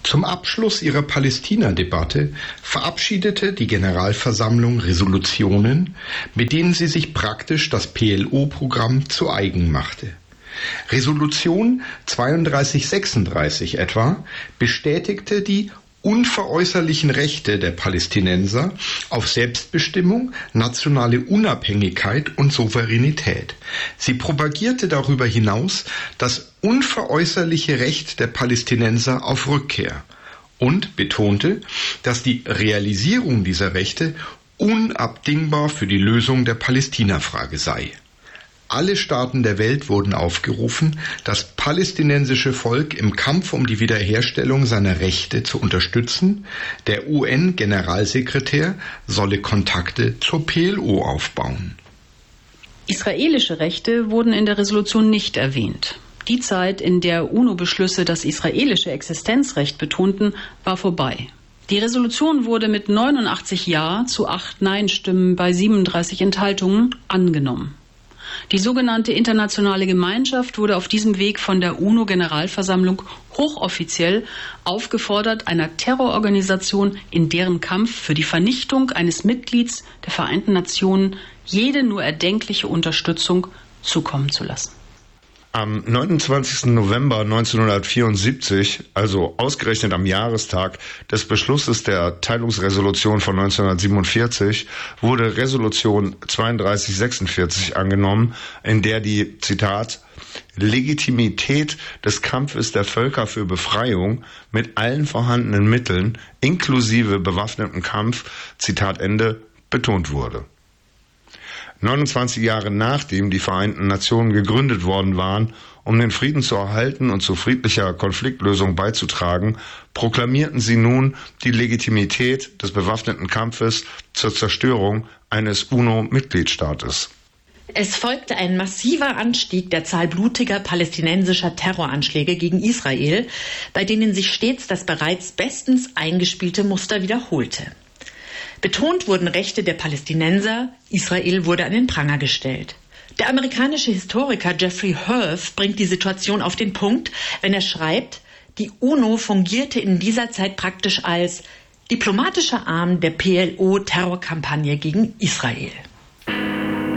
Zum Abschluss ihrer Palästina-Debatte verabschiedete die Generalversammlung Resolutionen, mit denen sie sich praktisch das PLO-Programm zu eigen machte. Resolution 3236 etwa bestätigte die unveräußerlichen Rechte der Palästinenser auf Selbstbestimmung, nationale Unabhängigkeit und Souveränität. Sie propagierte darüber hinaus das unveräußerliche Recht der Palästinenser auf Rückkehr und betonte, dass die Realisierung dieser Rechte unabdingbar für die Lösung der Palästina-Frage sei. Alle Staaten der Welt wurden aufgerufen, das palästinensische Volk im Kampf um die Wiederherstellung seiner Rechte zu unterstützen. Der UN-Generalsekretär solle Kontakte zur PLO aufbauen. Israelische Rechte wurden in der Resolution nicht erwähnt. Die Zeit, in der UNO-Beschlüsse das israelische Existenzrecht betonten, war vorbei. Die Resolution wurde mit 89 Ja zu 8 Nein-Stimmen bei 37 Enthaltungen angenommen. Die sogenannte internationale Gemeinschaft wurde auf diesem Weg von der UNO-Generalversammlung hochoffiziell aufgefordert, einer Terrororganisation in deren Kampf für die Vernichtung eines Mitglieds der Vereinten Nationen jede nur erdenkliche Unterstützung zukommen zu lassen. Am 29. November 1974, also ausgerechnet am Jahrestag des Beschlusses der Teilungsresolution von 1947, wurde Resolution 3246 angenommen, in der die, Zitat, Legitimität des Kampfes der Völker für Befreiung mit allen vorhandenen Mitteln, inklusive bewaffnetem Kampf, Zitat Ende, betont wurde. 29 Jahre nachdem die Vereinten Nationen gegründet worden waren, um den Frieden zu erhalten und zu friedlicher Konfliktlösung beizutragen, proklamierten sie nun die Legitimität des bewaffneten Kampfes zur Zerstörung eines UNO-Mitgliedstaates. Es folgte ein massiver Anstieg der Zahl blutiger palästinensischer Terroranschläge gegen Israel, bei denen sich stets das bereits bestens eingespielte Muster wiederholte. Betont wurden Rechte der Palästinenser, Israel wurde an den Pranger gestellt. Der amerikanische Historiker Jeffrey Hirth bringt die Situation auf den Punkt, wenn er schreibt, die UNO fungierte in dieser Zeit praktisch als diplomatischer Arm der PLO-Terrorkampagne gegen Israel.